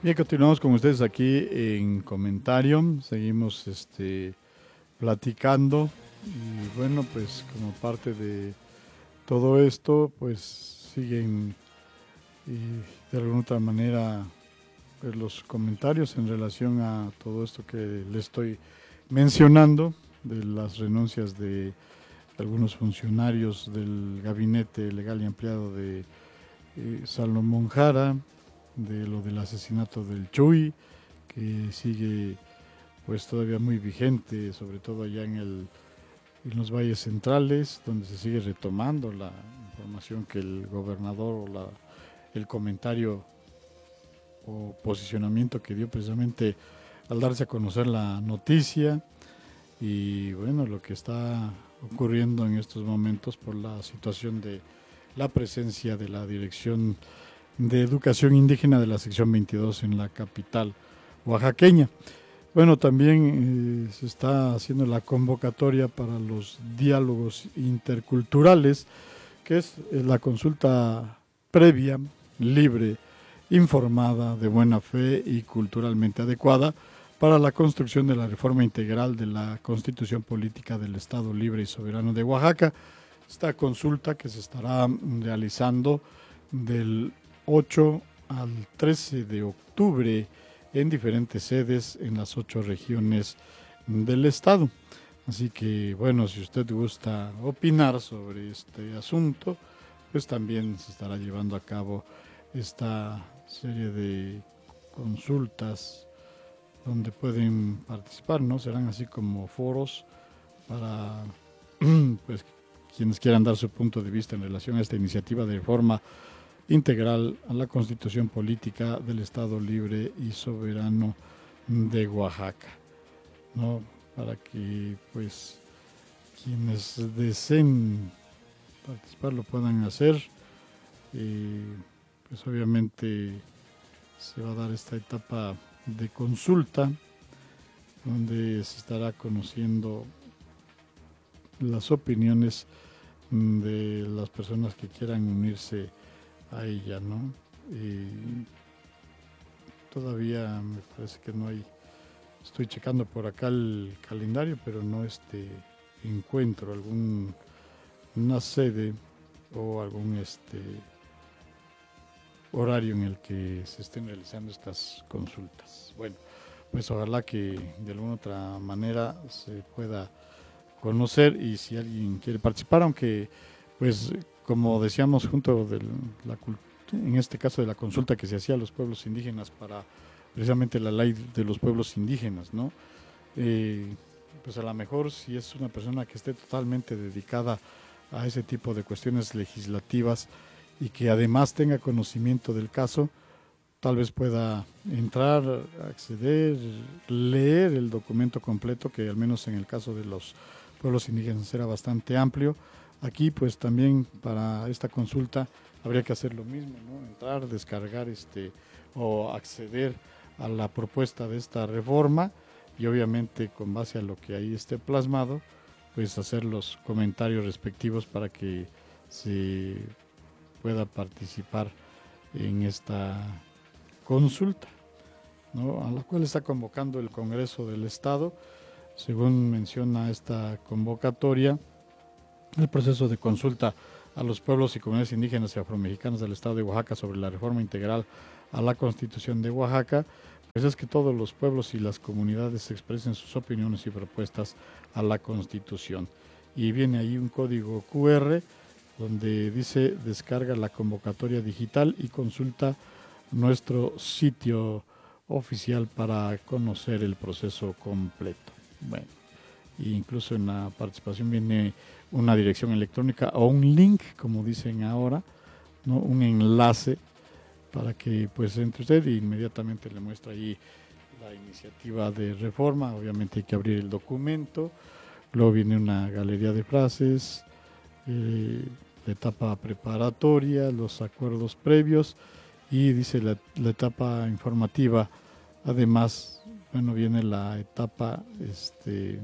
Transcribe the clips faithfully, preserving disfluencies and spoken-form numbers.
Bien, continuamos con ustedes aquí en comentario, seguimos este, platicando y bueno, pues como parte de todo esto, pues siguen y de alguna otra manera pues, los comentarios en relación a todo esto que le estoy mencionando, de las renuncias de algunos funcionarios del gabinete legal y ampliado de eh, Salomón Jara, de lo del asesinato del Chuy, que sigue pues todavía muy vigente, sobre todo allá en, el, en los valles centrales, donde se sigue retomando la información que el gobernador o la, el comentario o posicionamiento que dio precisamente al darse a conocer la noticia y bueno, lo que está ocurriendo en estos momentos por la situación de la presencia de la Dirección de Educación Indígena de la sección veintidós en la capital oaxaqueña. Bueno, también eh, se está haciendo la convocatoria para los diálogos interculturales, que es eh, la consulta previa, libre, informada, de buena fe y culturalmente adecuada para la construcción de la reforma integral de la Constitución Política del Estado Libre y Soberano de Oaxaca. Esta consulta que se estará realizando del ocho al trece de octubre en diferentes sedes en las ocho regiones del estado. Así que, bueno, si usted gusta opinar sobre este asunto, pues también se estará llevando a cabo esta serie de consultas donde pueden participar, ¿no? Serán así como foros para pues quienes quieran dar su punto de vista en relación a esta iniciativa de reforma integral a la Constitución Política del Estado Libre y Soberano de Oaxaca, ¿no? Para que pues quienes deseen participar lo puedan hacer. Eh, pues obviamente se va a dar esta etapa de consulta donde se estará conociendo las opiniones de las personas que quieran unirse a ella, ¿no? Y todavía me parece que no hay, estoy checando por acá el calendario, pero no este encuentro algún una sede o algún este horario en el que se estén realizando estas consultas. Bueno, pues ojalá que de alguna otra manera se pueda conocer y si alguien quiere participar, aunque pues como decíamos junto de la en este caso de la consulta que se hacía a los pueblos indígenas para precisamente la ley de los pueblos indígenas, ¿no? Eh, pues a lo mejor si es una persona que esté totalmente dedicada a ese tipo de cuestiones legislativas y que además tenga conocimiento del caso, tal vez pueda entrar, acceder, leer el documento completo, que al menos en el caso de los pueblos indígenas era bastante amplio. Aquí pues también para esta consulta habría que hacer lo mismo, ¿no? Entrar, descargar este o acceder a la propuesta de esta reforma y obviamente con base a lo que ahí esté plasmado, pues hacer los comentarios respectivos para que se pueda participar en esta consulta, ¿no? A la cual está convocando el Congreso del Estado. Según menciona esta convocatoria, el proceso de consulta a los pueblos y comunidades indígenas y afromexicanas del Estado de Oaxaca sobre la reforma integral a la Constitución de Oaxaca, pues es que todos los pueblos y las comunidades expresen sus opiniones y propuestas a la Constitución. Y viene ahí un código cu erre donde dice descarga la convocatoria digital y consulta nuestro sitio oficial para conocer el proceso completo. Bueno, incluso en la participación viene una dirección electrónica o un link, como dicen ahora, ¿no? Un enlace para que pues entre usted e inmediatamente le muestra ahí la iniciativa de reforma. Obviamente hay que abrir el documento, luego viene una galería de frases, eh, la etapa preparatoria, los acuerdos previos y dice la, la etapa informativa. Además, bueno, viene la etapa este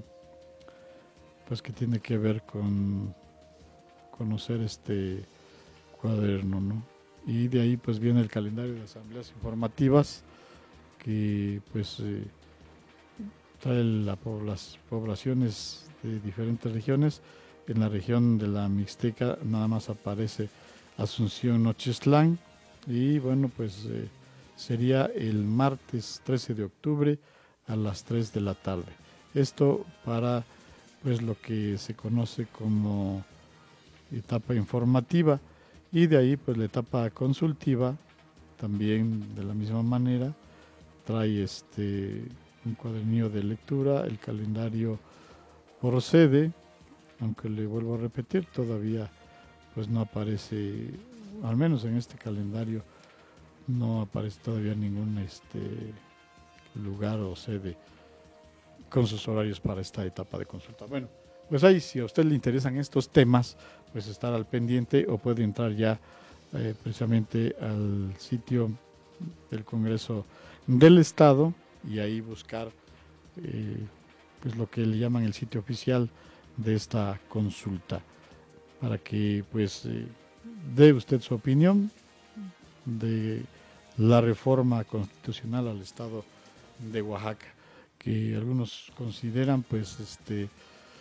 pues que tiene que ver con conocer este cuaderno, ¿no? Y de ahí pues viene el calendario de asambleas informativas que pues eh, trae las poblaciones de diferentes regiones. En la región de la Mixteca nada más aparece Asunción Nochistlán, y bueno, pues eh, sería el martes trece de octubre a las tres de la tarde. Esto para pues lo que se conoce como etapa informativa, y de ahí pues la etapa consultiva también de la misma manera trae este un cuadernillo de lectura, el calendario por sede, aunque le vuelvo a repetir, todavía pues no aparece, al menos en este calendario no aparece todavía ningún este lugar o sede con sus horarios para esta etapa de consulta. Bueno, pues ahí, si a usted le interesan estos temas, pues estar al pendiente, o puede entrar ya eh, precisamente al sitio del Congreso del Estado y ahí buscar eh, pues lo que le llaman el sitio oficial de esta consulta, para que pues eh, dé usted su opinión de la reforma constitucional al Estado de Oaxaca, que algunos consideran pues este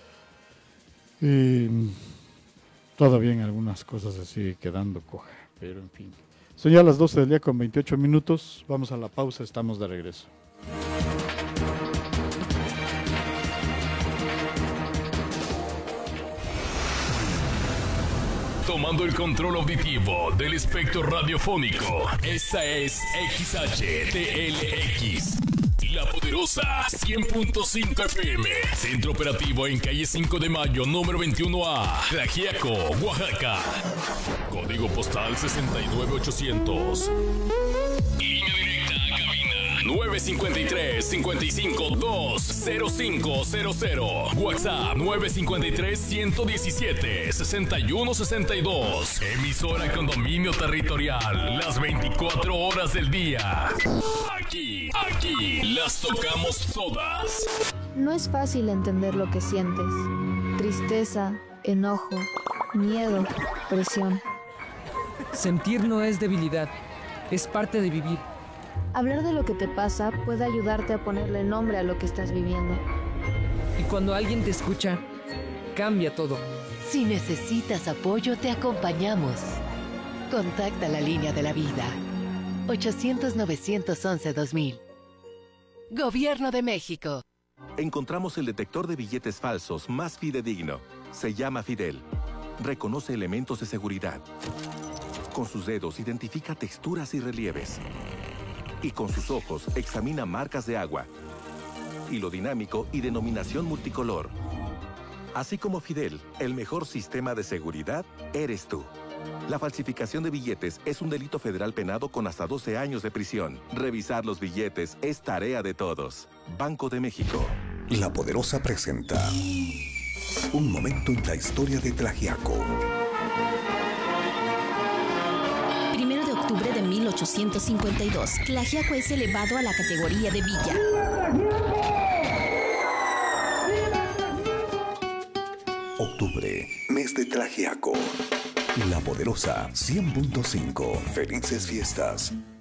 eh, todavía en algunas cosas se sigue quedando coja, pero en fin. Son ya las doce del día con veintiocho minutos, vamos a la pausa, estamos de regreso. Tomando el control auditivo del espectro radiofónico, esta es X H T L X, La Poderosa cien punto cinco F M, centro operativo en calle cinco de mayo, número veintiuno A, Tlaxiaco, Oaxaca, código postal sesenta y nueve ochocientos. Línea directa a cabina nueve cinco tres, cinco cinco dos, cero cinco cero cero. WhatsApp nueve cinco tres, uno uno siete, seis uno seis dos. Emisora con dominio territorial las veinticuatro horas del día. Aquí, aquí las tocamos todas. No es fácil entender lo que sientes. Tristeza, enojo, miedo, presión. Sentir no es debilidad, es parte de vivir. Hablar de lo que te pasa puede ayudarte a ponerle nombre a lo que estás viviendo. Y cuando alguien te escucha, cambia todo. Si necesitas apoyo, te acompañamos. Contacta la línea de la vida. ochocientos, novecientos once, dos mil. Gobierno de México. Encontramos el detector de billetes falsos más fidedigno. Se llama Fidel. Reconoce elementos de seguridad. Con sus dedos identifica texturas y relieves. Y con sus ojos examina marcas de agua, hilo dinámico y denominación multicolor. Así como Fidel, el mejor sistema de seguridad eres tú. La falsificación de billetes es un delito federal penado con hasta doce años de prisión. Revisar los billetes es tarea de todos. Banco de México. La Poderosa presenta un momento en la historia de Tlaxiaco. Primero de octubre de mil ochocientos cincuenta y dos, Tlaxiaco es elevado a la categoría de villa. Octubre, mes de Tlaxiaco. La Poderosa cien punto cinco. Felices fiestas.